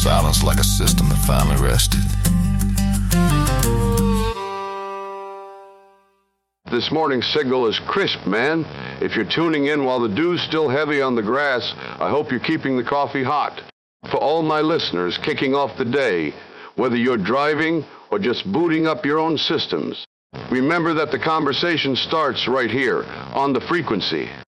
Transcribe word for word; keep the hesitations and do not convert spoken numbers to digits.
Silence like a system that finally rested. This morning's signal is crisp, man. If you're tuning in while the dew's still heavy on the grass, I hope you're keeping the coffee hot. For all my listeners kicking off the day, whether you're driving or just booting up your own systems, remember that the conversation starts right here on the frequency.